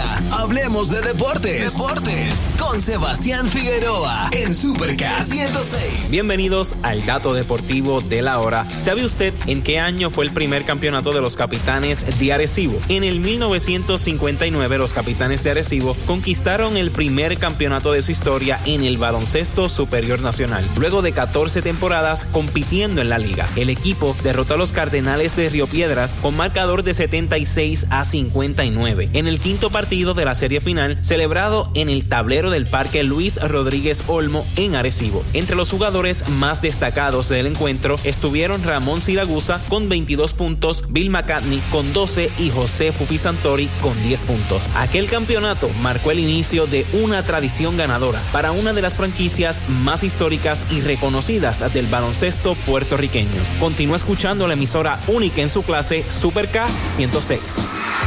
ahora hablemos de deportes. Con Sebastián Figueroa en Super K 106. Bienvenidos al dato deportivo de la hora. ¿Sabe usted en qué año fue el primer campeonato de los Capitanes de Arecibo? En el 1959 los Capitanes de Arecibo conquistaron el primer campeonato de su historia en el baloncesto superior nacional. Luego de 14 temporadas compitiendo en la liga, el equipo derrotó a los Cardenales de Río Piedras con marcador de 76-59 en el quinto partido de la serie final, celebrado en el tablero del Parque Luis Rodríguez Olmo en Arecibo. Entre los jugadores más destacados del encuentro estuvieron Ramón Siragusa con 22 puntos, Bill McCartney con 12 y José Fufi Santori con 10 puntos. Aquel campeonato marcó el inicio de una tradición ganadora para una de las franquicias más históricas y reconocidas del baloncesto puertorriqueño. Continúa escuchando la emisora única en su clase, Super K 106.